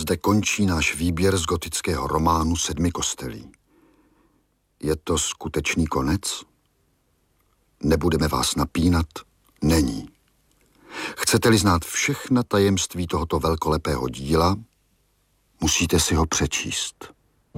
zde končí náš výběr z gotického románu 7 kostelí. Je to skutečný konec? Nebudeme vás napínat? Není. Chcete-li znát všechna tajemství tohoto velkolepého díla, musíte si ho přečíst.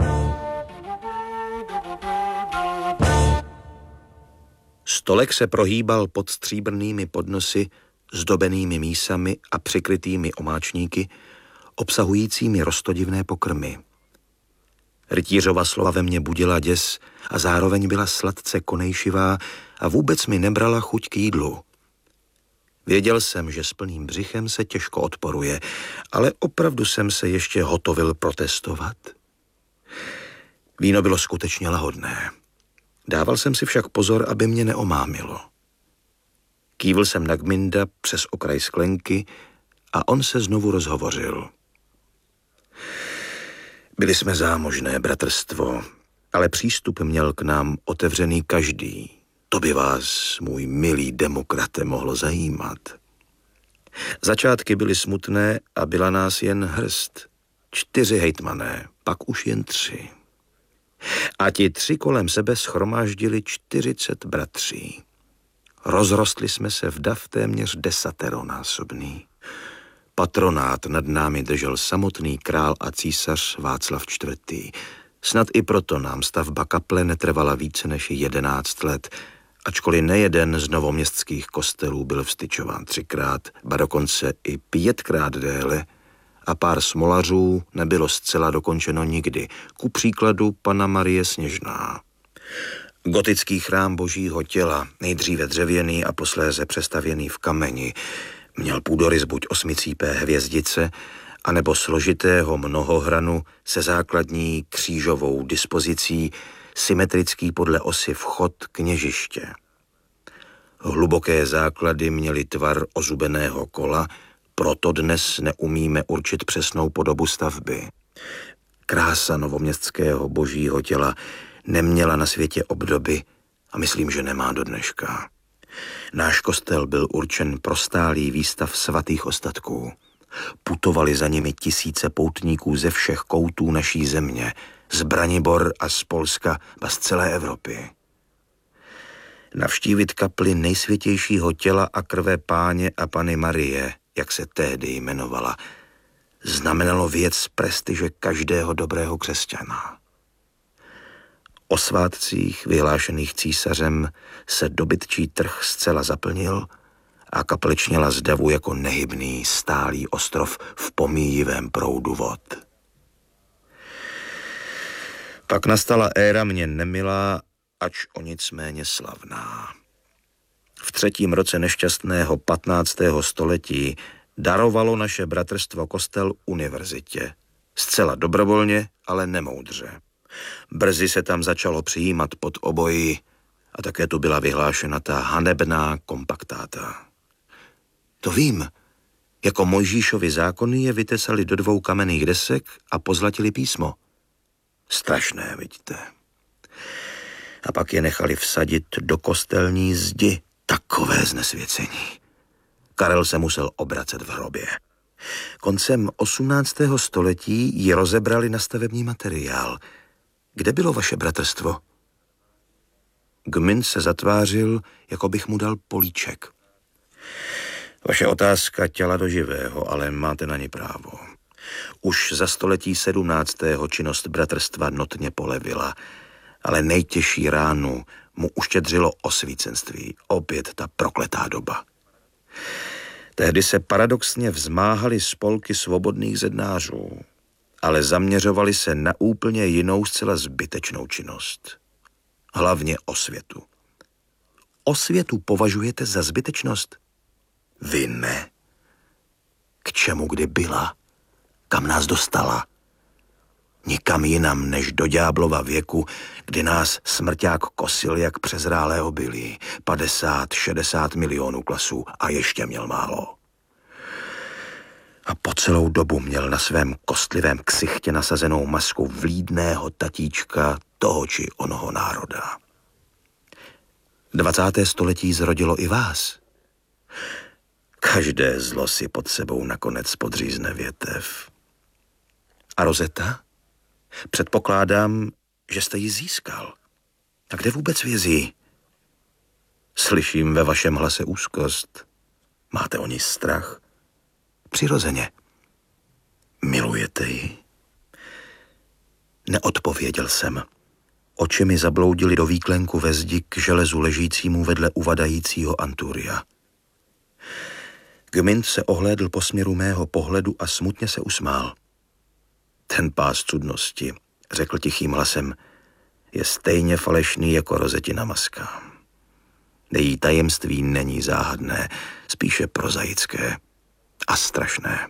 Stolek se prohýbal pod stříbrnými podnosy, zdobenými mísami a přikrytými omáčníky, obsahujícími roztodivné pokrmy. Rytířova slova ve mně budila děs a zároveň byla sladce konejšivá a vůbec mi nebrala chuť k jídlu. Věděl jsem, že s plným břichem se těžko odporuje, ale opravdu jsem se ještě hotovil protestovat. Víno bylo skutečně lahodné. Dával jsem si však pozor, aby mě neomámilo. Kývl jsem na Gminda přes okraj sklenky a on se znovu rozhovořil. Byli jsme zámožné bratrstvo, ale přístup měl k nám otevřený každý. To by vás, můj milý demokrate, mohlo zajímat. Začátky byly smutné a byla nás jen hrst. 4 hejtmané, pak už jen 3. A ti 3 kolem sebe shromáždili 40 bratří. Rozrostli jsme se v dav téměř 10násobný. Patronát nad námi držel samotný král a císař Václav IV. Snad i proto nám stavba kaple netrvala více než 11 let, ačkoliv nejeden z novoměstských kostelů byl vstyčován 3krát, ba dokonce i 5krát déle, a pár smolařů nebylo zcela dokončeno nikdy, ku příkladu Panna Marie Sněžná. Gotický chrám Božího těla, nejdříve dřevěný a posléze přestavěný v kameni, měl půdorys buď 8cípé hvězdice, anebo složitého mnohohranu se základní křížovou dispozicí, symetrický podle osy vchod kněžiště. Hluboké základy měly tvar ozubeného kola, proto dnes neumíme určit přesnou podobu stavby. Krása novoměstského Božího těla neměla na světě obdoby a myslím, že nemá do dneška. Náš kostel byl určen pro stálý výstav svatých ostatků. Putovali za nimi tisíce poutníků ze všech koutů naší země, z Branibor a z Polska a z celé Evropy. Navštívit kapli nejsvětějšího těla a krve Páně a Panny Marie, jak se tehdy jmenovala, znamenalo věc prestiže každého dobrého křesťana. O svátcích vyhlášených císařem se dobytčí trh zcela zaplnil a kaplečněla z davu jako nehybný stálý ostrov v pomíjivém proudu vod. Pak nastala éra mě nemilá, ač o nic méně slavná. V 3. roce nešťastného 15. století darovalo naše bratrstvo kostel univerzitě. Zcela dobrovolně, ale nemoudře. Brzy se tam začalo přijímat pod obojí a také tu byla vyhlášena ta hanebná kompaktáta. To vím. Jako Mojžíšovi zákony je vytesali do 2 kamenných desek a pozlatili písmo. Strašné, vidíte. A pak je nechali vsadit do kostelní zdi. Takové znesvěcení. Karel se musel obracet v hrobě. Koncem 18. století ji rozebrali na stavební materiál. Kde bylo vaše bratrstvo? Gmund se zatvářil, jako bych mu dal políček. Vaše otázka těla do živého, ale máte na ní právo. Už za století 17. činnost bratrstva notně polevila, ale nejtěžší ránu mu uštědřilo osvícenství, opět ta prokletá doba. Tehdy se paradoxně vzmáhaly spolky svobodných zednářů, ale zaměřovali se na úplně jinou zcela zbytečnou činnost. Hlavně osvětu. Osvětu považujete za zbytečnost? Vy ne. K čemu kdy byla? Kam nás dostala? Nikam jinam než do ďáblova věku, kdy nás smrťák kosil jak přezrálé obilí. 50-60 milionů klasů a ještě měl málo. A po celou dobu měl na svém kostlivém ksichtě nasazenou masku vlídného tatíčka toho či onoho národa. 20. století zrodilo i vás. Každé zlo si pod sebou nakonec podřízne větev. A Rosetta? Předpokládám, že jste ji získal. A kde vůbec vězí? Slyším ve vašem hlase úzkost. Máte o ní strach? Přirozeně. Milujete ji? Neodpověděl jsem. Oči mi zabloudily do výklenku ve zdi k železu ležícímu vedle uvadajícího Anturia. Gmint se ohlédl po směru mého pohledu a smutně se usmál. Ten pás cudnosti, řekl tichým hlasem, je stejně falešný jako rozetina maska. Její tajemství není záhadné, spíše prozaické a strašné.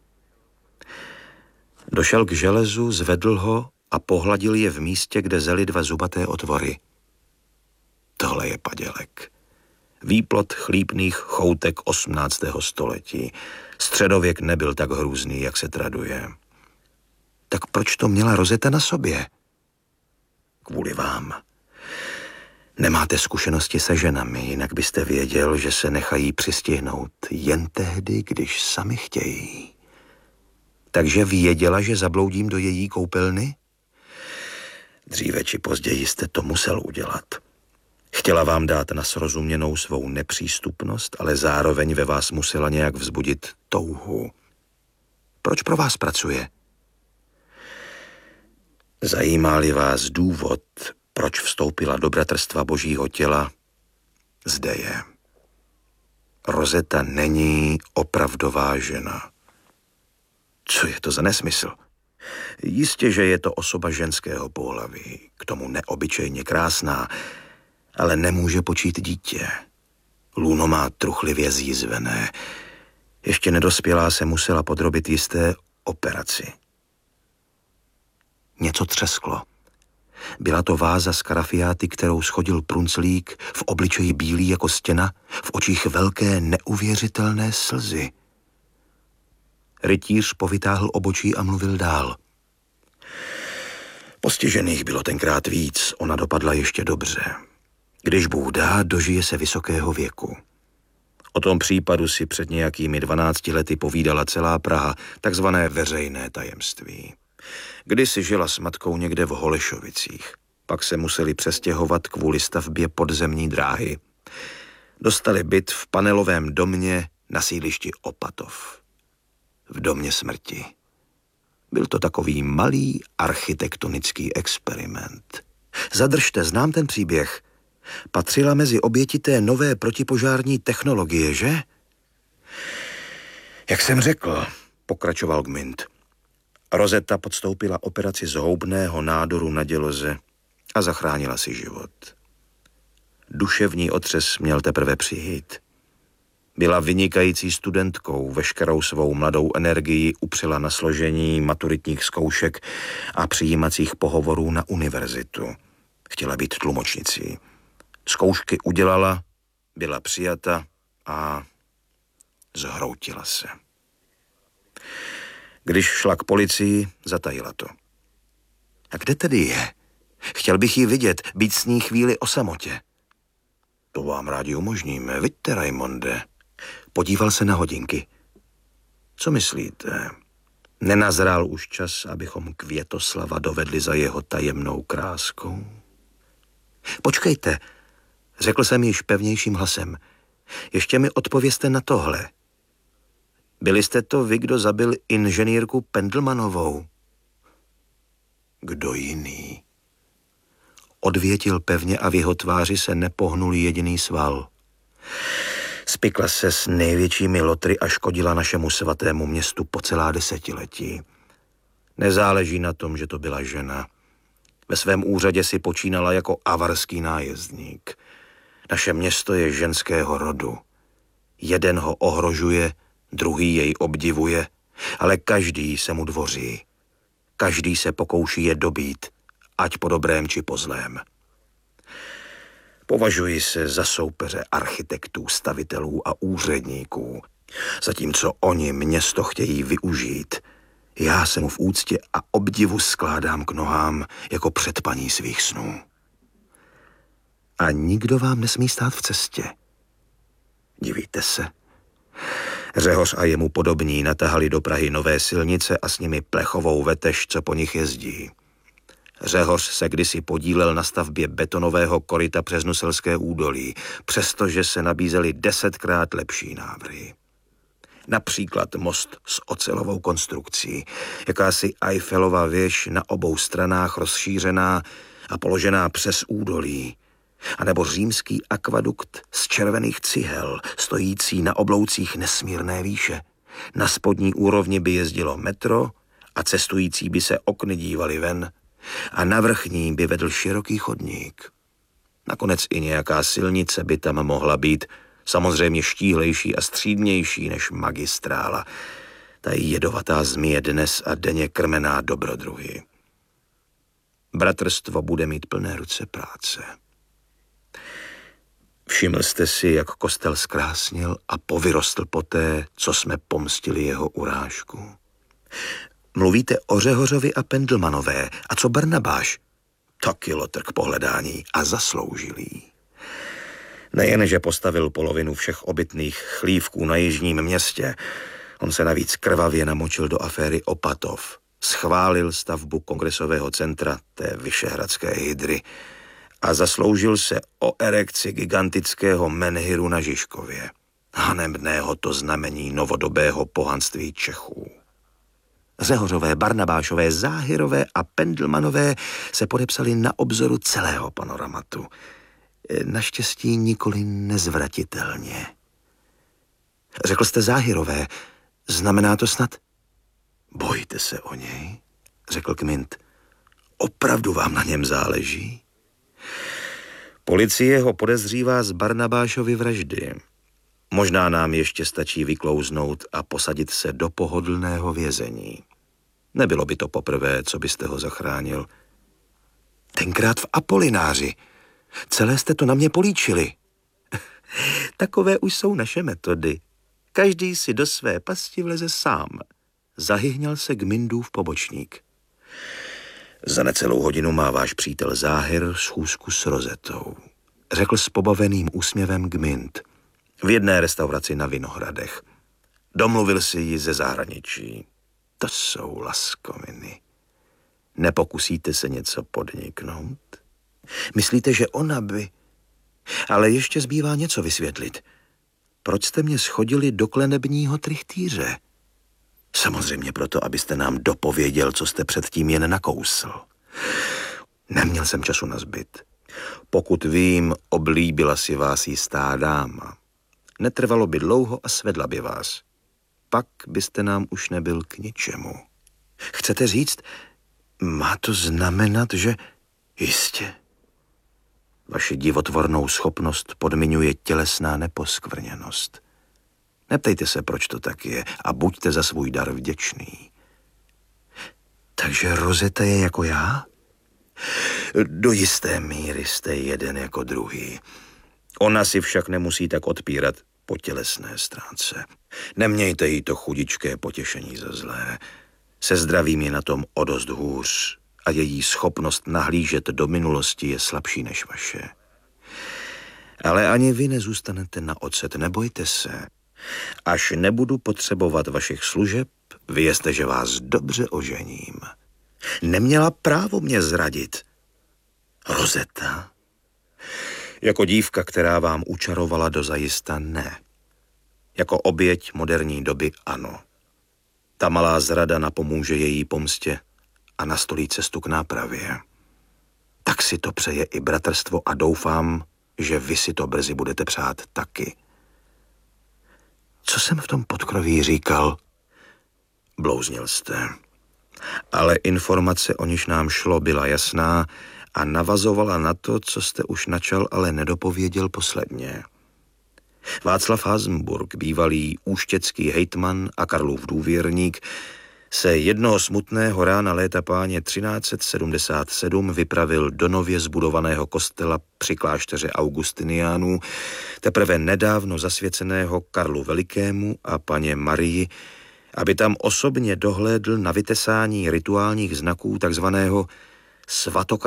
Došel k železu, zvedl ho a pohladil je v místě, kde zely dva zubaté otvory. Tohle je padělek. Výplod chlípných choutek 18. století. Středověk nebyl tak hrůzný, jak se traduje. Tak proč to měla Rosetta na sobě? Kvůli vám. Nemáte zkušenosti se ženami, jinak byste věděl, že se nechají přistihnout jen tehdy, když sami chtějí. Takže věděla, že zabloudím do její koupelny? Dříve či později jste to musel udělat. Chtěla vám dát na srozuměnou svou nepřístupnost, ale zároveň ve vás musela nějak vzbudit touhu. Proč pro vás pracuje? Zajímá-li vás důvod, proč vstoupila do bratrstva Božího těla? Zde je. Rosetta není opravdová žena. Co je to za nesmysl? Jistě, že je to osoba ženského pohlaví, k tomu neobyčejně krásná, ale nemůže počít dítě. Lůno má truchlivě zjízvené. Ještě nedospělá se musela podrobit jisté operaci. Něco třesklo. Byla to váza z karafiáty, kterou schodil prunclík, v obličeji bílý jako stěna, v očích velké neuvěřitelné slzy. Rytíř povytáhl obočí a mluvil dál. Postižených bylo tenkrát víc, ona dopadla ještě dobře. Když Bůh dá, dožije se vysokého věku. O tom případu si před nějakými 12 lety povídala celá Praha, takzvané veřejné tajemství. Kdysi žila s matkou někde v Holešovicích. Pak se museli přestěhovat kvůli stavbě podzemní dráhy. Dostali byt v panelovém domě na sídlišti Opatov. V domě smrti. Byl to takový malý architektonický experiment. Zadržte, znám ten příběh. Patřila mezi oběti té nové protipožární technologie, že? Jak jsem řekl, pokračoval Gmint. Rosetta podstoupila operaci zhoubného nádoru na děloze a zachránila si život. Duševní otřes měl teprve přijít. Byla vynikající studentkou, veškerou svou mladou energii upřela na složení maturitních zkoušek a přijímacích pohovorů na univerzitu. Chtěla být tlumočnicí. Zkoušky udělala, byla přijata a zhroutila se. Když šla k policii, zatajila to. A kde tedy je? Chtěl bych ji vidět, být s ní chvíli o samotě. To vám rádi umožníme, vidíte, Raimonde. Podíval se na hodinky. Co myslíte? Nenazrál už čas, abychom Květoslava dovedli za jeho tajemnou kráskou? Počkejte, řekl jsem již pevnějším hlasem. Ještě mi odpovězte na tohle. Byli jste to vy, kdo zabil inženýrku Pendelmanovou? Kdo jiný? Odvětil pevně a v jeho tváři se nepohnul jediný sval. Spikla se s největšími lotry a škodila našemu svatému městu po celá desetiletí. Nezáleží na tom, že to byla žena. Ve svém úřadě si počínala jako avarský nájezdník. Naše město je ženského rodu. Jeden ho ohrožuje, druhý jej obdivuje, ale každý se mu dvoří. Každý se pokouší je dobít, ať po dobrém či po zlém. Považuji se za soupeře architektů, stavitelů a úředníků. Zatímco oni město chtějí využít, já se mu v úctě a obdivu skládám k nohám jako předpaní svých snů. A nikdo vám nesmí stát v cestě. Divíte se? Řehoř a jemu podobní natahali do Prahy nové silnice a s nimi plechovou vetež, co po nich jezdí. Řehoř se kdysi podílel na stavbě betonového koryta přes Nuselské údolí, přestože se nabízely 10krát lepší návrhy. Například most s ocelovou konstrukcí, jakási Eiffelova věž na obou stranách rozšířená a položená přes údolí, anebo římský akvadukt z červených cihel, stojící na obloucích nesmírné výše. Na spodní úrovni by jezdilo metro a cestující by se okny dívali ven a na vrchní by vedl široký chodník. Nakonec i nějaká silnice by tam mohla být, samozřejmě štíhlejší a střídnější než magistrála. Ta jedovatá zmije dnes a denně krmená dobrodruhy. Bratrstvo bude mít plné ruce práce. Všiml jste si, jak kostel zkrásnil a povyrostl poté, co jsme pomstili jeho urážku? Mluvíte o Řehořovi a Pendelmanové. A co Barnabáš? Taky lotr k pohledání a zasloužilý. Nejen, že postavil polovinu všech obytných chlívků na jižním městě, on se navíc krvavě namočil do aféry Opatov. Schválil stavbu kongresového centra té vyšehradské hydry a zasloužil se o erekci gigantického menhiru na Žižkově. Hanebného to znamení novodobého pohanství Čechů. Řehořové, Barnabášové, Záhyrové a Pendelmanové se podepsali na obzoru celého panoramatu. Naštěstí nikoli nezvratitelně. Řekl jste Záhyrové, znamená to snad? Bojíte se o něj, řekl Gmint. Opravdu vám na něm záleží? Policie ho podezřívá z Barnabášovy vraždy. Možná nám ještě stačí vyklouznout a posadit se do pohodlného vězení. Nebylo by to poprvé, co byste ho zachránil. Tenkrát v Apolináři. Celé jste to na mě políčili. Takové už jsou naše metody. Každý si do své pasti vleze sám. Zahyhňal se Gmindův pobočník. Za necelou hodinu má váš přítel Záhyr schůzku s Rozetou, řekl s pobaveným úsměvem Gmind. V jedné restauraci na Vinohradech. Domluvil si ji ze zahraničí. To jsou laskoviny. Nepokusíte se něco podniknout? Myslíte, že ona by... Ale ještě zbývá něco vysvětlit. Proč jste mě schodili do klenebního trichtýře? Samozřejmě proto, abyste nám dopověděl, co jste předtím jen nakousl. Neměl jsem času na zbyt. Pokud vím, oblíbila si vás jistá dáma. Netrvalo by dlouho a svedla by vás. Pak byste nám už nebyl k ničemu. Chcete říct, má to znamenat, že... Jistě. Vaši divotvornou schopnost podmiňuje tělesná neposkvrněnost. Neptejte se, proč to tak je, a buďte za svůj dar vděčný. Takže Rozeta je jako já? Do jisté míry jste jeden jako druhý. Ona si však nemusí tak odpírat po tělesné stránce. Nemějte jí to chudičké potěšení za zlé. Se zdravím je na tom o dost hůř a její schopnost nahlížet do minulosti je slabší než vaše. Ale ani vy nezůstanete na ocet, nebojte se. Až nebudu potřebovat vašich služeb, vězte, že vás dobře ožením. Neměla právo mě zradit. Rozeta? Jako dívka, která vám učarovala dozajista, ne. Jako oběť moderní doby, ano. Ta malá zrada napomůže její pomstě a nastolí cestu k nápravě. Tak si to přeje i bratrstvo a doufám, že vy si to brzy budete přát taky. Co jsem v tom podkroví říkal? Blouznil jste. Ale informace, o níž nám šlo, byla jasná a navazovala na to, co jste už načal, ale nedopověděl posledně. Václav Hasenburg, bývalý úštěcký hejtman a Karlův důvěrník, se jednoho smutného rána léta páně 1377 vypravil do nově zbudovaného kostela při klášteře Augustiniánů, teprve nedávno zasvěceného Karlu Velikému a paně Marii, aby tam osobně dohlédl na vytesání rituálních znaků takzvaného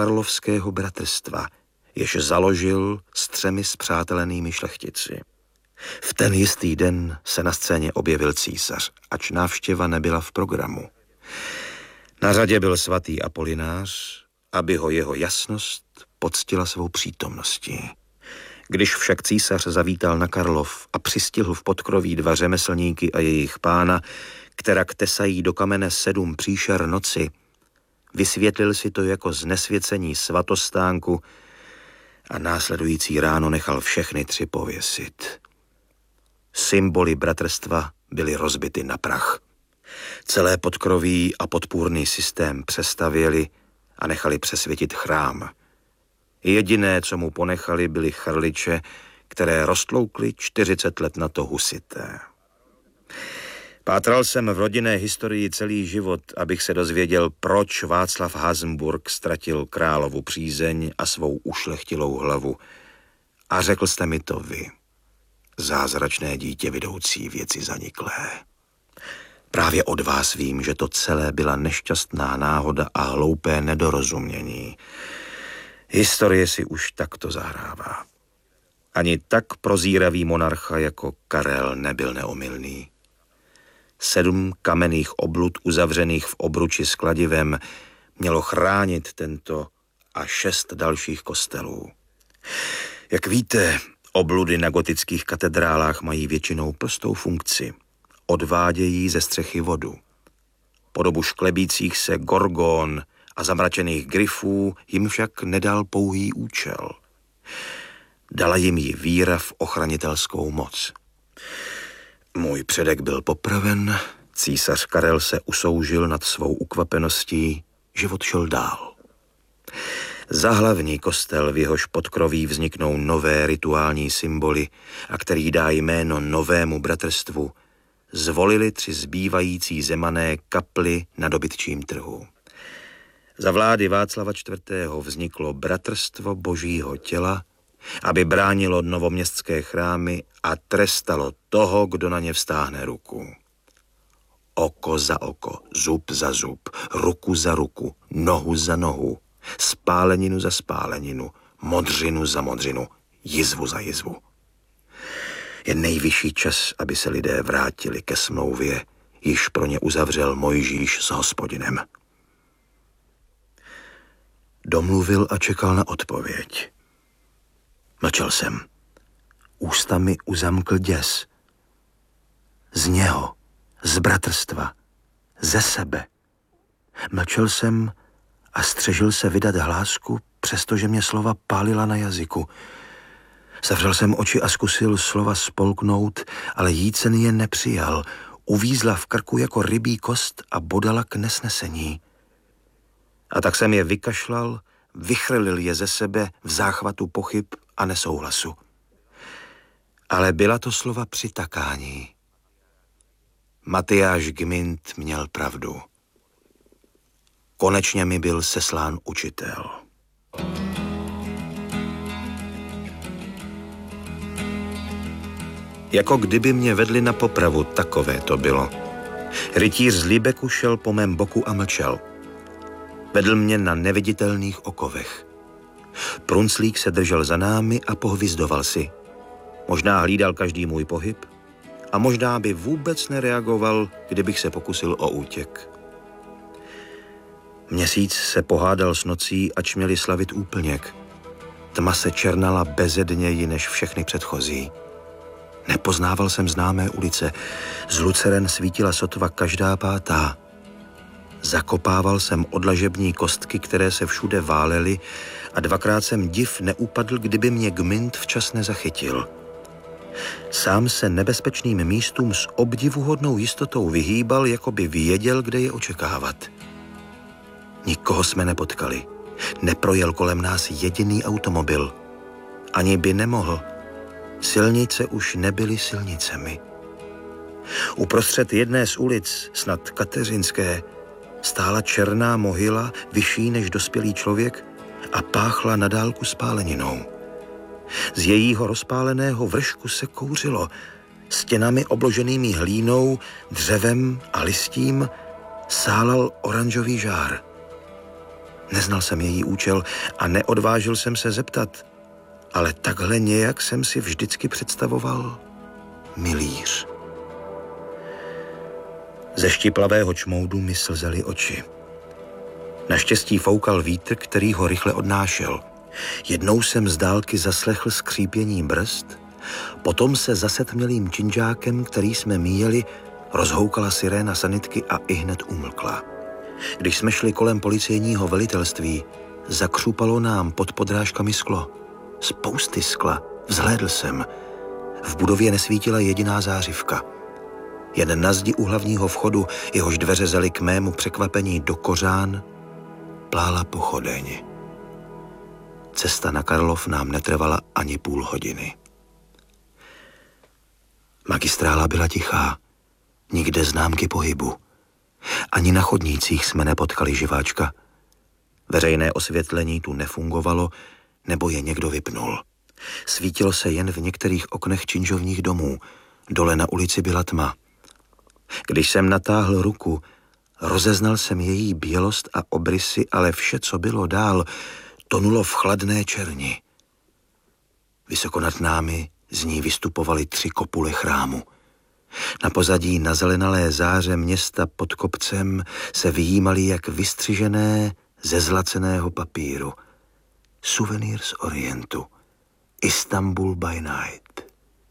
svatokarlovského bratrstva, jež založil s 3 spřátelenými šlechtici. V ten jistý den se na scéně objevil císař, ač návštěva nebyla v programu. Na řadě byl svatý Apolinář, aby ho jeho jasnost poctila svou přítomností. Když však císař zavítal na Karlov a přistihl v podkroví 2 řemeslníky a jejich pána, kterak tesají do kamene 7 příšer noci, vysvětlil si to jako znesvěcení svatostánku a následující ráno nechal všechny 3 pověsit. Symboly bratrstva byly rozbity na prach. Celé podkroví a podpůrný systém přestavěli a nechali přesvětit chrám. Jediné, co mu ponechali, byly chrliče, které roztloukly 40 let na to husité. Pátral jsem v rodinné historii celý život, abych se dozvěděl, proč Václav Habsburg ztratil královu přízeň a svou ušlechtilou hlavu. A řekl jste mi to vy, zázračné dítě vidoucí věci zaniklé. Právě od vás vím, že to celé byla nešťastná náhoda a hloupé nedorozumění. Historie si už takto zahrává. Ani tak prozíravý monarcha jako Karel nebyl neomylný. 7 kamenných oblud uzavřených v obruči s kladivem mělo chránit tento a 6 dalších kostelů. Jak víte, obludy na gotických katedrálách mají většinou prostou funkci. Odvádějí ze střechy vodu. Po dobu šklebících se gorgon a zamračených gryfů jim však nedal pouhý účel. Dala jim ji víra v ochranitelskou moc. Můj předek byl popraven, císař Karel se usoužil nad svou ukvapeností, život šel dál. Za hlavní kostel, v jehož podkroví vzniknou nové rituální symboly a který dá jméno novému bratrstvu, zvolili 3 zbývající zemané kaply na dobytčím trhu. Za vlády Václava IV. Vzniklo Bratrstvo Božího těla, aby bránilo novoměstské chrámy a trestalo toho, kdo na ně vztáhne ruku. Oko za oko, zub za zub, ruku za ruku, nohu za nohu, spáleninu za spáleninu, modřinu za modřinu, jizvu za jizvu. Je nejvyšší čas, aby se lidé vrátili ke smlouvě, již pro ně uzavřel Mojžíš s Hospodinem. Domluvil a čekal na odpověď. Mlčel jsem. Ústami uzamkl děs. Z něho, z bratrstva, ze sebe. Mlčel jsem a střežil se vydat hlásku, přestože mě slova pálila na jazyku. Zavřel jsem oči a zkusil slova spolknout, ale jícen je nepřijal. Uvízla v krku jako rybí kost a bodala k nesnesení. A tak jsem je vykašlal, vychrlil je ze sebe v záchvatu pochyb a nesouhlasu. Ale byla to slova přitakání. Matyáš Gmint měl pravdu. Konečně mi byl seslán učitel. Jako kdyby mě vedli na popravu, takové to bylo. Rytíř z Líbeku šel po mém boku a mlčel. Vedl mě na neviditelných okovech. Prunclík se držel za námi a pohvizdoval si. Možná hlídal každý můj pohyb a možná by vůbec nereagoval, kdybych se pokusil o útěk. Měsíc se pohádal s nocí, ač měli slavit úplněk. Tma se černala bezedněji než všechny předchozí. Nepoznával jsem známé ulice. Z luceren svítila sotva každá 5. Zakopával jsem odlažební kostky, které se všude válely, a 2krát jsem div neupadl, kdyby mě Gmint včas nezachytil. Sám se nebezpečným místům s obdivuhodnou jistotou vyhýbal, jako by věděl, kde je očekávat. Nikoho jsme nepotkali. Neprojel kolem nás jediný automobil. Ani by nemohl. Silnice už nebyly silnicemi. Uprostřed jedné z ulic, snad Kateřinské, stála černá mohyla, vyšší než dospělý člověk, a páchla na dálku spáleninou. Z jejího rozpáleného vršku se kouřilo. Stěnami obloženými hlínou, dřevem a listím sálal oranžový žár. Neznal jsem její účel a neodvážil jsem se zeptat, ale takhle nějak jsem si vždycky představoval milíř. Ze štiplavého čmoudu mi slzaly oči. Naštěstí foukal vítr, který ho rychle odnášel. Jednou jsem z dálky zaslechl skřípění brzd, potom se za setmělým činžákem, který jsme míjeli, rozhoukala siréna sanitky a ihned umlkla. Když jsme šli kolem policejního velitelství, zakřupalo nám pod podrážkami sklo. Spousty skla. Vzhlédl jsem. V budově nesvítila jediná zářivka. Jen na zdi u hlavního vchodu, jehož dveře zely k mému překvapení do kořán, plála pochodeň. Cesta na Karlov nám netrvala ani půl hodiny. Magistrála byla tichá, nikde známky pohybu. Ani na chodnících jsme nepotkali živáčka. Veřejné osvětlení tu nefungovalo, nebo je někdo vypnul. Svítilo se jen v některých oknech činžovních domů, dole na ulici byla tma. Když jsem natáhl ruku, rozeznal jsem její bělost a obrysy, ale vše, co bylo dál, tonulo v chladné černi. Vysoko nad námi z ní vystupovaly 3 kopule chrámu. Na pozadí nazelenalé záře města pod kopcem se vyjímaly jak vystřižené ze zlaceného papíru. Suvenýr z Orientu. Istanbul by night.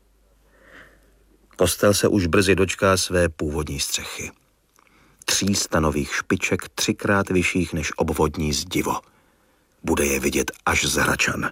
Kostel se už brzy dočká své původní střechy. 3 stanových špiček 3krát vyšších než obvodní zdivo. Bude je vidět až z Hračan.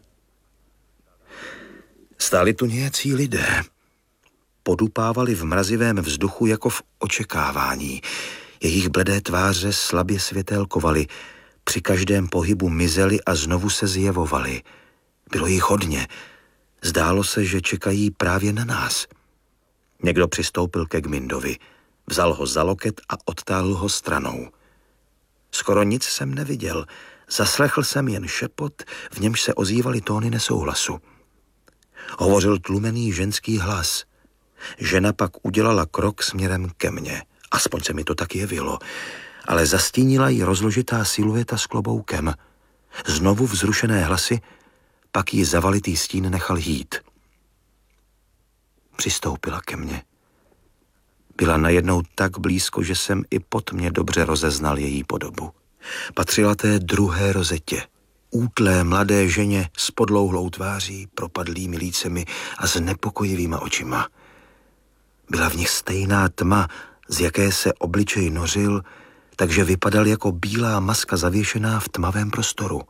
Stáli tu nějací lidé. Podupávali v mrazivém vzduchu jako v očekávání. Jejich bledé tváře slabě světélkovaly, při každém pohybu mizely a znovu se zjevovaly. Bylo jich hodně. Zdálo se, že čekají právě na nás. Někdo přistoupil ke Gmindovi, vzal ho za loket a odtáhl ho stranou. Skoro nic jsem neviděl. Zaslechl jsem jen šepot, v němž se ozývaly tóny nesouhlasu. Hovořil tlumený ženský hlas. Žena pak udělala krok směrem ke mně. Aspoň se mi to tak jevilo. Ale zastínila ji rozložitá silueta s kloboukem. Znovu vzrušené hlasy, pak ji zavalitý stín nechal jít. Přistoupila ke mně. Byla najednou tak blízko, že jsem i pod mě dobře rozeznal její podobu. Patřila té druhé rozetě. Útlé mladé ženě s podlouhlou tváří, propadlými lícemi a s nepokojivýma očima. Byla v nich stejná tma, z jaké se obličej nořil, takže vypadal jako bílá maska zavěšená v tmavém prostoru.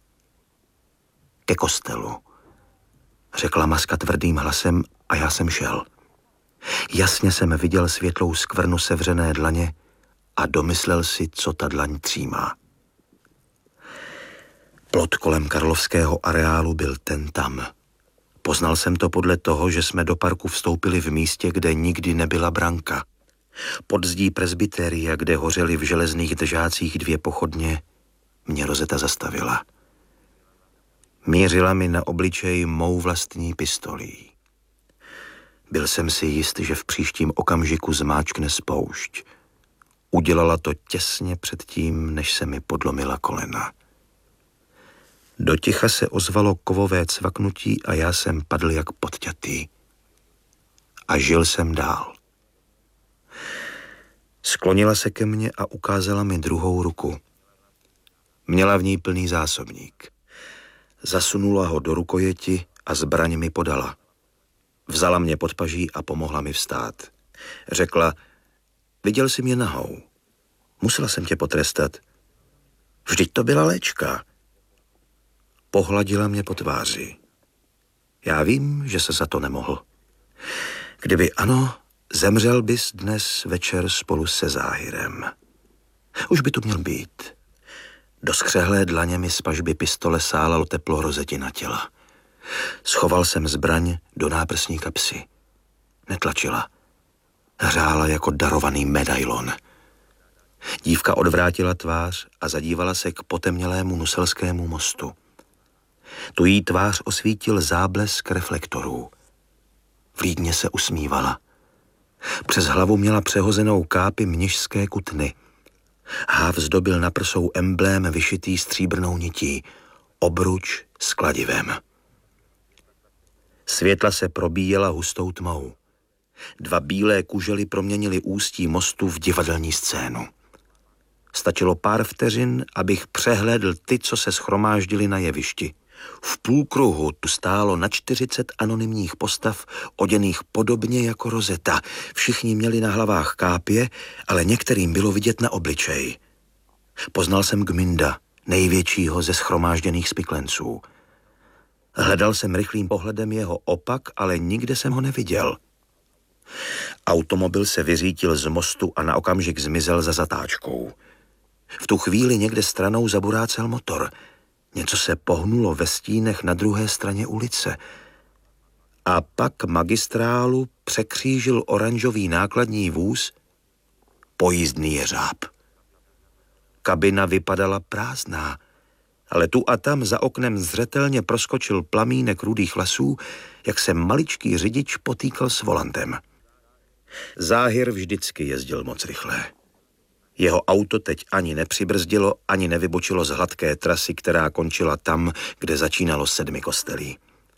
Ke kostelu, řekla maska tvrdým hlasem a já jsem šel. Jasně jsem viděl světlou skvrnu sevřené dlaně a domyslel si, co ta dlaň třímá. Plot kolem karlovského areálu byl ten tam. Poznal jsem to podle toho, že jsme do parku vstoupili v místě, kde nikdy nebyla branka. Pod zdí presbyteria, kde hořely v železných držácích 2 pochodně, mě Rozeta zastavila. Mířila mi na obličej mou vlastní pistolí. Byl jsem si jist, že v příštím okamžiku zmáčkne spoušť. Udělala to těsně předtím, než se mi podlomila kolena. Do ticha se ozvalo kovové cvaknutí a já jsem padl jak podťatý. A žil jsem dál. Sklonila se ke mně a ukázala mi druhou ruku. Měla v ní plný zásobník. Zasunula ho do rukojeti a zbraň mi podala. Vzala mě pod paží a pomohla mi vstát. Řekla, viděl jsi mě nahou. Musela jsem tě potrestat. Vždyť to byla léčka. Pohladila mě po tváři. Já vím, že se za to nemohl. Kdyby ano, zemřel bys dnes večer spolu se Záhirem. Už by tu měl být. Do skřehlé dlaně mi z pažby pistole sálalo teplo Rozetina těla. Schoval jsem zbraň do náprsní kapsy. Netlačila. Hřála jako darovaný medailon. Dívka odvrátila tvář a zadívala se k potemnělému Nuselskému mostu. Tu jí tvář osvítil záblesk reflektorů. Vlídně se usmívala. Přes hlavu měla přehozenou kápi mnišské kutny. Háv zdobil na prsou emblém vyšitý stříbrnou nití, obruč s kladivem. Světla se probíjela hustou tmou. 2 bílé kužely proměnily ústí mostu v divadelní scénu. Stačilo pár vteřin, abych přehlédl ty, co se shromáždili na jevišti. V půlkruhu tu stálo na 40 anonymních postav, oděných podobně jako Rosetta. Všichni měli na hlavách kápě, ale některým bylo vidět na obličeji. Poznal jsem Gminda, největšího ze shromážděných spiklenců. Hledal jsem rychlým pohledem jeho opak, ale nikde jsem ho neviděl. Automobil se vyřítil z mostu a na okamžik zmizel za zatáčkou. V tu chvíli někde stranou zaburácel motor. Něco se pohnulo ve stínech na druhé straně ulice. A pak magistrálu překřížil oranžový nákladní vůz, pojízdný jeřáb. Kabina vypadala prázdná, ale tu a tam za oknem zřetelně proskočil plamínek rudých vlasů, jak se maličký řidič potýkal s volantem. Záhir vždycky jezdil moc rychle. Jeho auto teď ani nepřibrzdilo, ani nevybočilo z hladké trasy, která končila tam, kde začínalo 7 kostelí.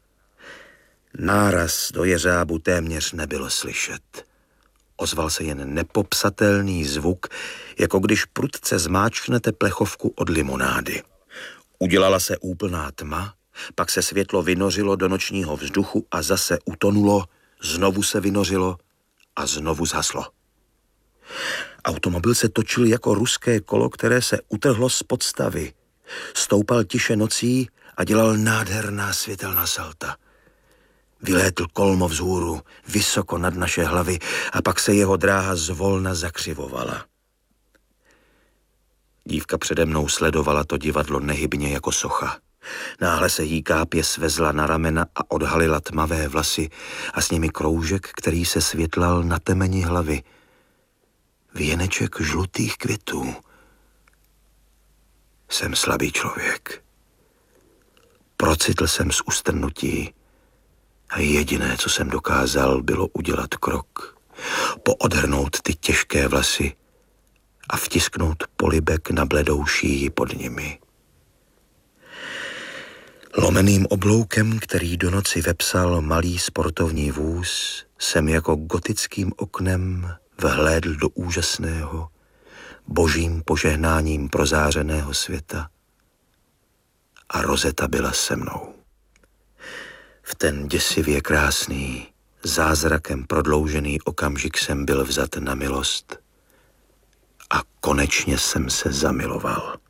Náraz do jeřábu téměř nebylo slyšet. Ozval se jen nepopsatelný zvuk, jako když prudce zmáčknete plechovku od limonády. Udělala se úplná tma, pak se světlo vynořilo do nočního vzduchu a zase utonulo, znovu se vynořilo a znovu zhaslo. Automobil se točil jako ruské kolo, které se utrhlo z podstavy. Stoupal tiše nocí a dělal nádherná světelná salta. Vylétl kolmo vzhůru, vysoko nad naše hlavy a pak se jeho dráha zvolna zakřivovala. Dívka přede mnou sledovala to divadlo nehybně jako socha. Náhle se jí kápě svezla na ramena a odhalila tmavé vlasy a s nimi kroužek, který se světlal na temeni hlavy. Věneček žlutých květů. Jsem slabý člověk. Procitl jsem z ustrnutí a jediné, co jsem dokázal, bylo udělat krok, poodhrnout ty těžké vlasy a vtisknout polibek na bledou šíji pod nimi. Lomeným obloukem, který do noci vepsal malý sportovní vůz, jsem jako gotickým oknem vhlédl do úžasného, božím požehnáním prozářeného světa a Rosetta byla se mnou. V ten děsivě krásný, zázrakem prodloužený okamžik jsem byl vzat na milost a konečně jsem se zamiloval.